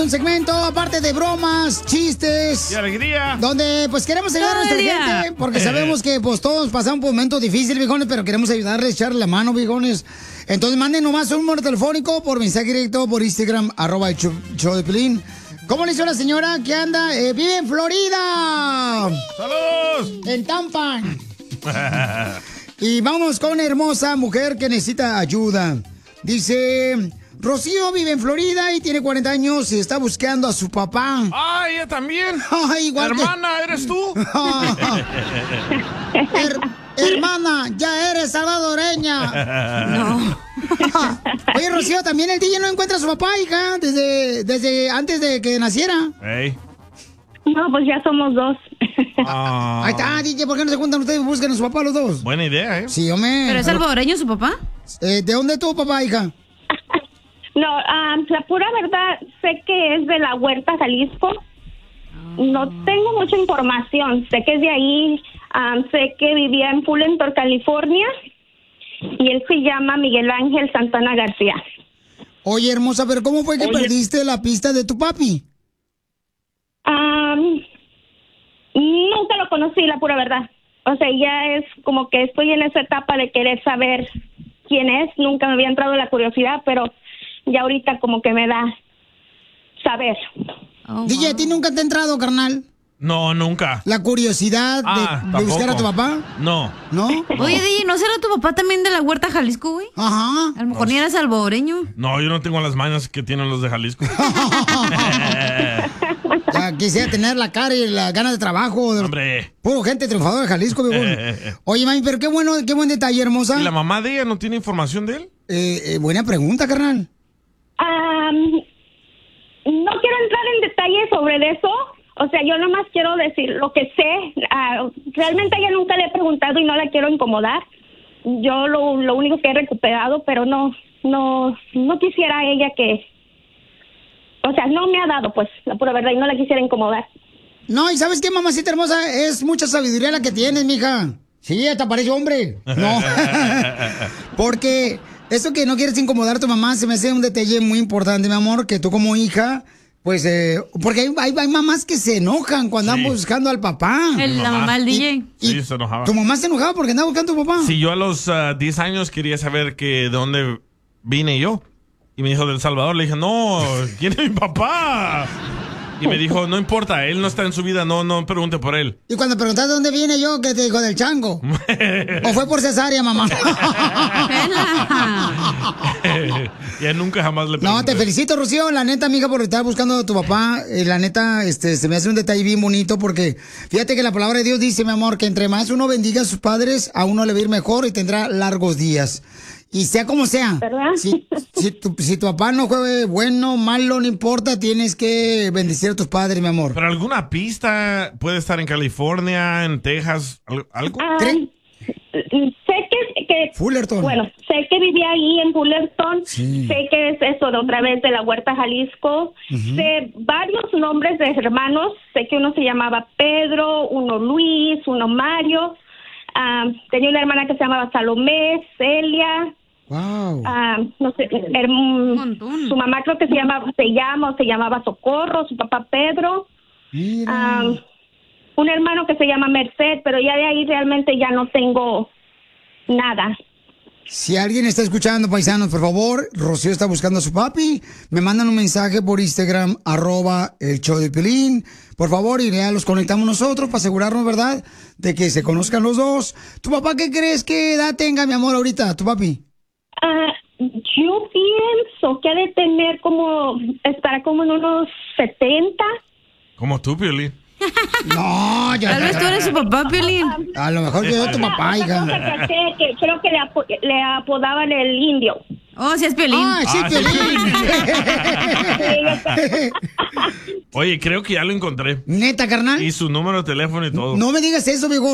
un segmento, aparte de bromas, chistes. Y alegría. Donde, pues, queremos ayudar a nuestra gente. Porque sabemos que, pues, todos pasamos por momentos difíciles, viejones, pero queremos ayudarles, echarle la mano, viejones. Entonces, manden nomás un número telefónico por mensaje directo, por Instagram, @ show de Piolín. ¿Cómo le hizo la señora que anda? Vive en Florida. ¡Saludos! En Tampa. Y vamos con una hermosa mujer que necesita ayuda. Dice, Rocío vive en Florida y tiene 40 años y está buscando a su papá. ¡Ah, ella también! Igual Hermana, ¿eres tú? Hermana, ya eres salvadoreña. No. Oye, Rocío, también el DJ no encuentra a su papá, hija, desde antes de que naciera. Hey. No, pues ya somos dos. Ahí está, DJ, ¿por qué no se juntan ustedes y buscan a su papá los dos? Buena idea, ¿eh? Sí, hombre. ¿Pero es salvadoreño su papá? ¿De dónde tu papá, hija? No, la pura verdad, sé que es de la Huerta, Jalisco. No tengo mucha información. Sé que es de ahí. Sé que vivía en Fullerton, California. Y él se llama Miguel Ángel Santana García. Oye, hermosa, pero ¿cómo fue que perdiste la pista de tu papi? Nunca lo conocí, la pura verdad. O sea, ya es como que estoy en esa etapa de querer saber quién es. Nunca me había entrado la curiosidad, pero ya ahorita como que me da saber. DJ, ¿a ti nunca te ha entrado, carnal? No, nunca. ¿La curiosidad de buscar a tu papá? No. ¿No? Oye, DJ, ¿no será tu papá también de la Huerta, Jalisco, güey? Ajá. A lo mejor ni era salvadoreño. No, yo no tengo las mañas que tienen los de Jalisco. Ya quisiera tener la cara y las ganas de trabajo. Hombre. Puro gente triunfadora de Jalisco, viejón. Oye, mami, pero qué buen detalle, hermosa. ¿Y la mamá de ella no tiene información de él? Buena pregunta, carnal. No quiero entrar en detalles sobre eso. O sea, yo nomás quiero decir lo que sé. Realmente a ella nunca le he preguntado y no la quiero incomodar. Yo lo único que he recuperado, pero no quisiera ella que... O sea, no me ha dado, pues, la pura verdad, y no la quisiera incomodar. No, ¿y sabes qué, mamacita hermosa? Es mucha sabiduría la que tienes, mija. Sí, hasta parece hombre. No. Porque eso que no quieres incomodar a tu mamá se me hace un detalle muy importante, mi amor, que tú como hija... Pues, porque hay mamás que se enojan cuando andan buscando al papá. La mamá del DJ. Sí, se enojaba. ¿Tu mamá se enojaba porque andaba buscando a tu papá? Sí, yo a los 10 años quería saber de dónde vine yo. Y me dijo, de El Salvador. Le dije, no, ¿quién es mi papá? Y me dijo, no importa, él no está en su vida, no pregunte por él. Y cuando preguntaste de dónde viene yo, ¿qué te dijo? Del chango. ¿O fue por cesárea, mamá? Ya nunca jamás le pregunté. No, te felicito, Rocío, la neta, amiga, por estar buscando a tu papá. La neta, se me hace un detalle bien bonito porque fíjate que la palabra de Dios dice, mi amor, que entre más uno bendiga a sus padres, a uno le va a ir mejor y tendrá largos días. Y sea como sea, si tu papá no juegue bueno, malo, no importa, tienes que bendecir a tus padres, mi amor. ¿Pero alguna pista? ¿Puede estar en California, en Texas, algo? Sé que Fullerton. Bueno, sé que vivía ahí en Fullerton. Sí. Sé que es eso de otra vez de la Huerta, Jalisco. Sé varios nombres de hermanos. Sé que uno se llamaba Pedro, uno Luis, uno Mario. Tenía una hermana que se llamaba Salomé, Celia. Wow. No sé, su mamá creo que se llamaba Socorro, su papá Pedro. Un hermano que se llama Merced, pero ya de ahí realmente ya no tengo nada. Si alguien está escuchando, paisanos, por favor, Rocío está buscando a su papi. Me mandan un mensaje por Instagram, @el show de Piolín. Por favor, y ya los conectamos nosotros para asegurarnos, ¿verdad?, de que se conozcan los dos. ¿Tu papá qué crees que edad tenga, mi amor, ahorita, tu papi? Yo pienso que ha de tener estará como en unos 70. Como tú, Piolín. No, Tal vez tú eres su papá, Piolín. A lo mejor yo soy tu papá, hija. Creo que le apodaban el indio. Oh, sí es Piolín. Sí, Piolín. Oye, creo que ya lo encontré. ¿Neta, carnal? Y su número de teléfono y todo. No me digas eso, viejo.